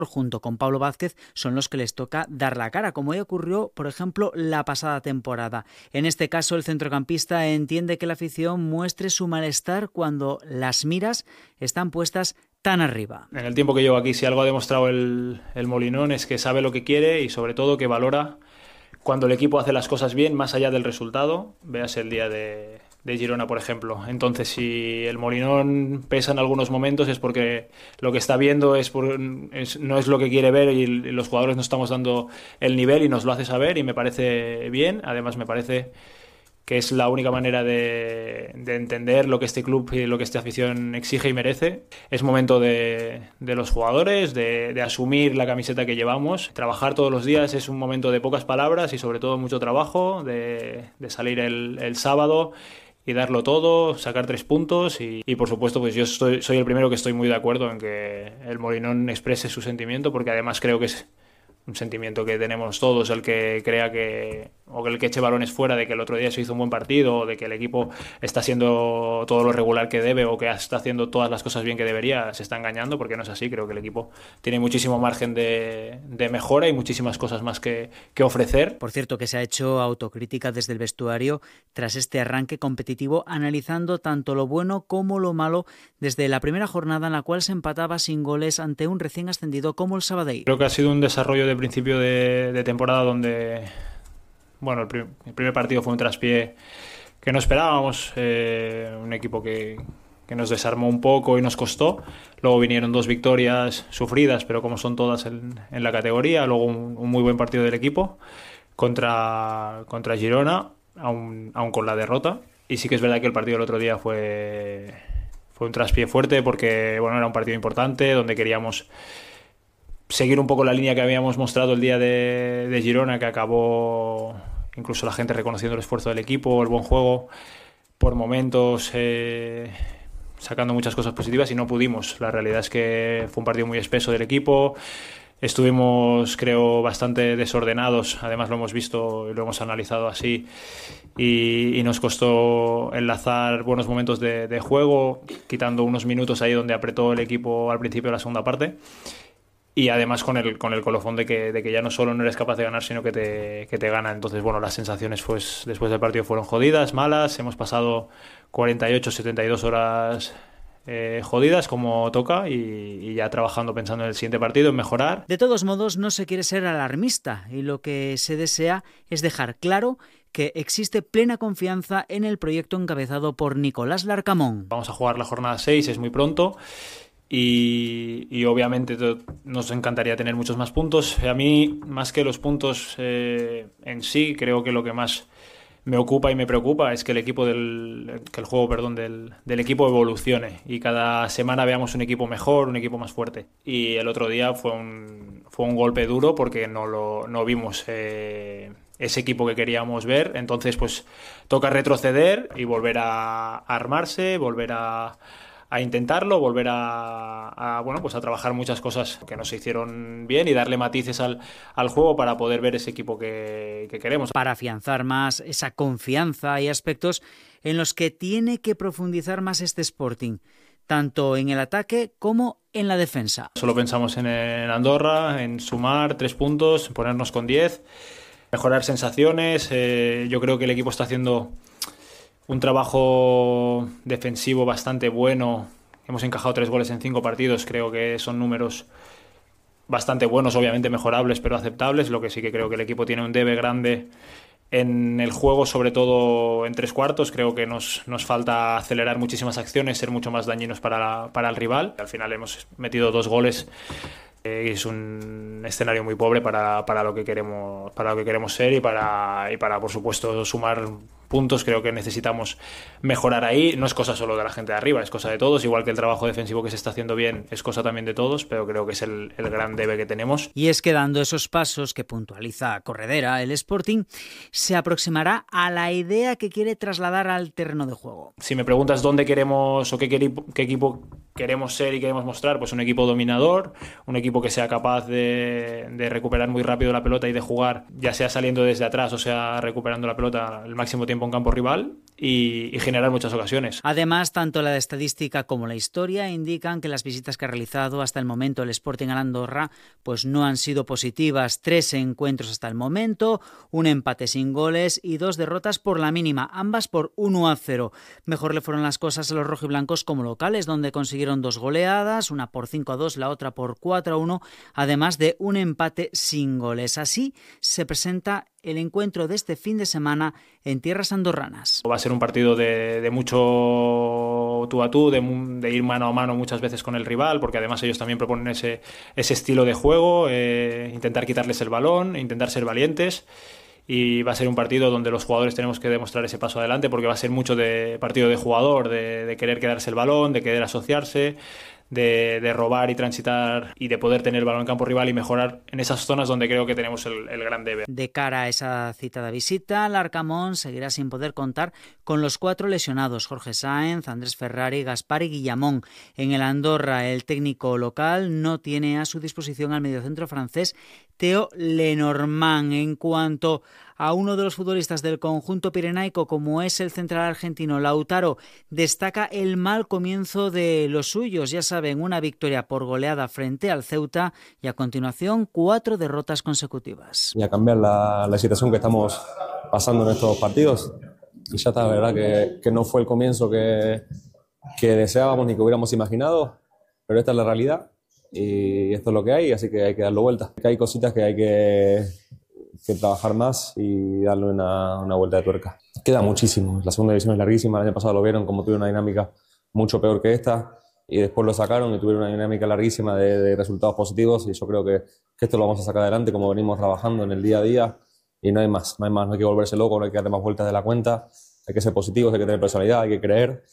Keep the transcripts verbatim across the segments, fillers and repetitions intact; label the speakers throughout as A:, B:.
A: junto con Pablo Vázquez, son los que les toca dar la cara, como ya ocurrió, por ejemplo, la pasada temporada. En este caso, el centrocampista entiende que la afición muestre su malestar cuando las miras están puestas tan arriba.
B: En el tiempo que llevo aquí, si algo ha demostrado el, el Molinón es que sabe lo que quiere y sobre todo que valora cuando el equipo hace las cosas bien, más allá del resultado. Veas el día de, de Girona, por ejemplo. Entonces, si el Molinón pesa en algunos momentos es porque lo que está viendo es, por, es no es lo que quiere ver y los jugadores no estamos dando el nivel y nos lo hace saber y me parece bien. Además, me parece que es la única manera de, de entender lo que este club y lo que esta afición exige y merece. Es momento de, de los jugadores, de, de asumir la camiseta que llevamos. Trabajar todos los días es un momento de pocas palabras y sobre todo mucho trabajo, de, de salir el, el sábado y darlo todo, sacar tres puntos y, y por supuesto pues yo estoy, soy el primero que estoy muy de acuerdo en que el Molinón exprese su sentimiento, porque además creo que es un sentimiento que tenemos todos, el que crea que, o el que eche balones fuera de que el otro día se hizo un buen partido, o de que el equipo está haciendo todo lo regular que debe, o que está haciendo todas las cosas bien que debería, se está engañando, porque no es así. Creo que el equipo tiene muchísimo margen de, de mejora y muchísimas cosas más que, que ofrecer.
A: Por cierto, que se ha hecho autocrítica desde el vestuario tras este arranque competitivo, analizando tanto lo bueno como lo malo desde la primera jornada, en la cual se empataba sin goles ante un recién ascendido como el Sabadell.
B: Creo que ha sido un desarrollo de principio de, de temporada donde, bueno, el, prim, el primer partido fue un traspié que no esperábamos, eh, un equipo que, que nos desarmó un poco y nos costó. Luego vinieron dos victorias sufridas, pero como son todas en, en la categoría. Luego un, un muy buen partido del equipo contra, contra Girona, aún, aún con la derrota. Y sí que es verdad que el partido del otro día fue, fue un traspié fuerte porque, bueno, era un partido importante donde queríamos seguir un poco la línea que habíamos mostrado el día de, de Girona, que acabó incluso la gente reconociendo el esfuerzo del equipo, el buen juego, por momentos eh, sacando muchas cosas positivas, y no pudimos. La realidad es que fue un partido muy espeso del equipo. Estuvimos, creo, bastante desordenados, además lo hemos visto y lo hemos analizado así, y, y nos costó enlazar buenos momentos de, de juego, quitando unos minutos ahí donde apretó el equipo al principio de la segunda parte. Y además con el, con el colofón de que, de que ya no solo no eres capaz de ganar, sino que te, que te gana. Entonces, bueno, las sensaciones pues, después del partido fueron jodidas, malas. Hemos pasado cuarenta y ocho, setenta y dos horas eh, jodidas, como toca, y, y ya trabajando, pensando en el siguiente partido, en mejorar.
A: De todos modos, no se quiere ser alarmista, y lo que se desea es dejar claro que existe plena confianza en el proyecto encabezado por Nicolás Larcamón.
B: Vamos a jugar la jornada seis, es muy pronto. Y, y obviamente nos encantaría tener muchos más puntos. A mí, más que los puntos eh, en sí, creo que lo que más me ocupa y me preocupa es que el equipo del que el juego, perdón, del, del equipo evolucione y cada semana veamos un equipo mejor, un equipo más fuerte. Y el otro día fue un fue un golpe duro porque no lo no vimos eh, ese equipo que queríamos ver. Entonces, pues toca retroceder y volver a, a armarse, volver a a intentarlo, volver a, a bueno pues a trabajar muchas cosas que no se hicieron bien y darle matices al, al juego para poder ver ese equipo que, que queremos.
A: Para afianzar más esa confianza, hay aspectos en los que tiene que profundizar más este Sporting, tanto en el ataque como en la defensa.
B: Solo pensamos en, en Andorra, en sumar tres puntos, ponernos con diez, mejorar sensaciones. Eh, yo creo que el equipo está haciendo un trabajo defensivo bastante bueno. Hemos encajado tres goles en cinco partidos. Creo que son números bastante buenos, obviamente mejorables, pero aceptables. Lo que sí que creo que el equipo tiene un debe grande en el juego, sobre todo en tres cuartos. Creo que nos, nos falta acelerar muchísimas acciones, ser mucho más dañinos para, la, para el rival. Al final hemos metido dos goles. Eh, es un escenario muy pobre para, para lo que queremos para lo que queremos ser y para, y para por supuesto sumar puntos. Creo que necesitamos mejorar ahí. No es cosa solo de la gente de arriba, es cosa de todos, igual que el trabajo defensivo que se está haciendo bien es cosa también de todos, pero creo que es el, el gran debe que tenemos.
A: Y es que dando esos pasos que puntualiza Corredera, el Sporting se aproximará a la idea que quiere trasladar al terreno de juego.
B: Si me preguntas dónde queremos o qué, qué equipo queremos ser y queremos mostrar pues un equipo dominador, un equipo que sea capaz de, de recuperar muy rápido la pelota y de jugar, ya sea saliendo desde atrás o sea recuperando la pelota el máximo tiempo en campo rival y, y generar muchas ocasiones.
A: Además, tanto la estadística como la historia indican que las visitas que ha realizado hasta el momento el Sporting a Andorra pues no han sido positivas. Tres encuentros hasta el momento, un empate sin goles y dos derrotas por la mínima, ambas por uno a cero. Mejor le fueron las cosas a los rojiblancos como locales, donde consiguieron dos goleadas, una por cinco a dos, la otra por cuatro a uno, además de un empate sin goles. Así se presenta el encuentro de este fin de semana en tierras andorranas.
B: Va a ser un partido de, de mucho tú a tú, de, de ir mano a mano muchas veces con el rival, porque además ellos también proponen ese, ese estilo de juego, eh, intentar quitarles el balón, intentar ser valientes. Y va a ser un partido donde los jugadores tenemos que demostrar ese paso adelante, porque va a ser mucho de partido de jugador, de, de querer quedarse el balón, de querer asociarse, de, de robar y transitar y de poder tener el balón en campo rival y mejorar en esas zonas donde creo que tenemos el, el gran deber.
A: De cara a esa citada visita, el Arcamón seguirá sin poder contar con los cuatro lesionados, Jorge Sáenz, Andrés Ferrari, Gaspar y Guillamón. En el Andorra, el técnico local no tiene a su disposición al mediocentro francés Theo Lenormand. En cuanto a uno de los futbolistas del conjunto pirenaico, como es el central argentino Lautaro, destaca el mal comienzo de los suyos. Ya saben, una victoria por goleada frente al Ceuta y a continuación cuatro derrotas consecutivas.
C: Y a cambiar la, la situación que estamos pasando en estos partidos. Y ya está, la verdad que, que no fue el comienzo que, que deseábamos ni que hubiéramos imaginado, pero esta es la realidad y esto es lo que hay, así que hay que darlo vuelta. Que hay cositas que hay que, que trabajar más y darle una, una vuelta de tuerca. Queda muchísimo, la segunda división es larguísima, el año pasado lo vieron como tuvieron una dinámica mucho peor que esta y después lo sacaron y tuvieron una dinámica larguísima de, de resultados positivos y yo creo que, que esto lo vamos a sacar adelante como venimos trabajando en el día a día y no hay más, no hay más, no hay que volverse loco, no hay que darle más vueltas de la cuenta, hay que ser positivos, hay que tener personalidad, hay que creer.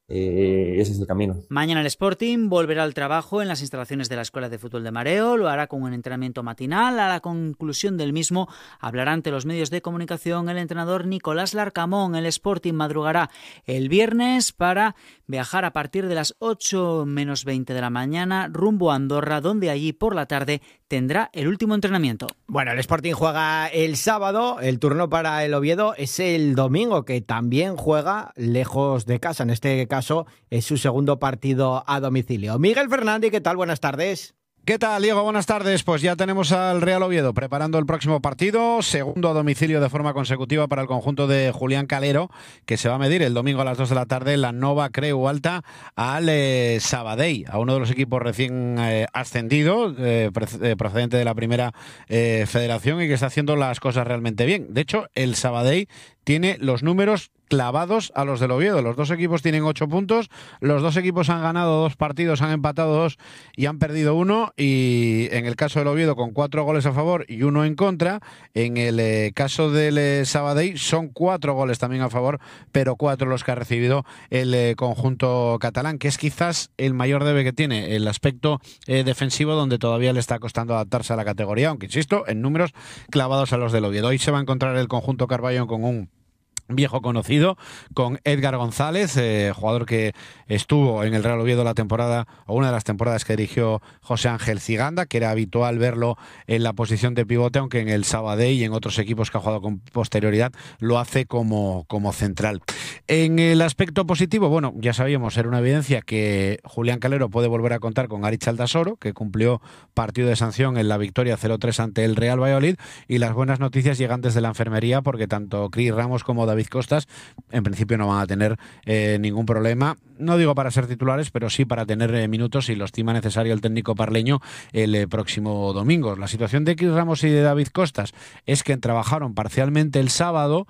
C: Y ese es el camino.
A: Mañana el Sporting volverá al trabajo en las instalaciones de la Escuela de Fútbol de Mareo, lo hará con un entrenamiento matinal. A la conclusión del mismo hablará ante los medios de comunicación el entrenador Nicolás Larcamón. El Sporting madrugará el viernes para viajar a partir de las ocho menos veinte de la mañana rumbo a Andorra, donde allí por la tarde tendrá el último entrenamiento.
D: Bueno, el Sporting juega el sábado, el turno para el Oviedo es el domingo, que también juega lejos de casa. En este caso es su segundo partido a domicilio. Miguel Fernández, ¿qué tal? Buenas tardes.
E: ¿Qué tal, Diego? Buenas tardes. Pues ya tenemos al Real Oviedo preparando el próximo partido, segundo a domicilio de forma consecutiva para el conjunto de Julián Calero, que se va a medir el domingo a las dos de la tarde en la Nova Creu Alta al eh, Sabadell, a uno de los equipos recién eh, ascendidos, eh, procedente de la primera eh, federación y que está haciendo las cosas realmente bien. De hecho, el Sabadell tiene los números clavados a los del Oviedo. Los dos equipos tienen ocho puntos, los dos equipos han ganado dos partidos, han empatado dos y han perdido uno, y en el caso del Oviedo con cuatro goles a favor y uno en contra. En el eh, caso del eh, Sabadell son cuatro goles también a favor, pero cuatro los que ha recibido el eh, conjunto catalán, que es quizás el mayor debe que tiene, el aspecto eh, defensivo, donde todavía le está costando adaptarse a la categoría, aunque insisto, en números clavados a los del Oviedo. Hoy se va a encontrar el conjunto Carballo con un viejo conocido, con Edgar González, eh, jugador que estuvo en el Real Oviedo la temporada, o una de las temporadas que dirigió José Ángel Ciganda, que era habitual verlo en la posición de pivote, aunque en el Sabadell y en otros equipos que ha jugado con posterioridad lo hace como, como central. En el aspecto positivo, bueno, ya sabíamos, era una evidencia que Julián Calero puede volver a contar con Aritz Aldasoro, que cumplió partido de sanción en la victoria cero tres ante el Real Valladolid, y las buenas noticias llegan desde la enfermería, porque tanto Cris Ramos como David Costas en principio no van a tener eh, ningún problema, no digo para ser titulares, pero sí para tener eh, minutos si lo estima necesario el técnico parleño el eh, próximo domingo. La situación de Cris Ramos y de David Costas es que trabajaron parcialmente el sábado,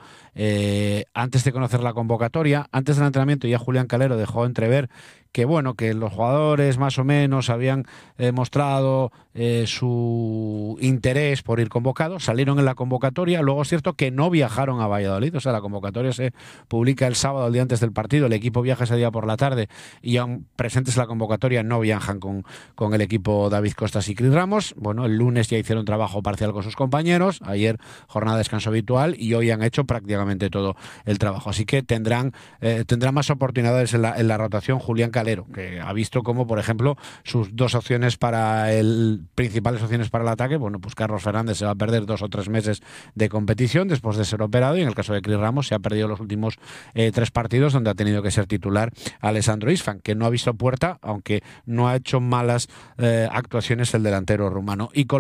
E: eh, antes de conocer la convocatoria, antes del entrenamiento. Ya Julián Calero dejó entrever que bueno, que los jugadores más o menos habían eh, mostrado eh, su interés por ir convocados, salieron en la convocatoria. Luego es cierto que no viajaron a Valladolid, o sea, la convocatoria se publica el sábado, el día antes del partido, el equipo viaja ese día por la tarde y aún presentes en la convocatoria no viajan con, con el equipo David Costas y Cris Ramos. Bueno, el lunes ya hicieron trabajo parcial con sus compañeros, ayer jornada de descanso habitual y hoy han hecho prácticamente todo el trabajo, así que tendrán, eh, tendrán más oportunidades en la, en la rotación Julián Calero Calero, que ha visto como, por ejemplo, sus dos opciones para el principales opciones para el ataque, bueno, pues Carlos Fernández se va a perder dos o tres meses de competición después de ser operado, y en el caso de Cris Ramos se ha perdido los últimos eh, tres partidos donde ha tenido que ser titular Alessandro Isfan, que no ha visto puerta, aunque no ha hecho malas eh, actuaciones el delantero rumano. Y con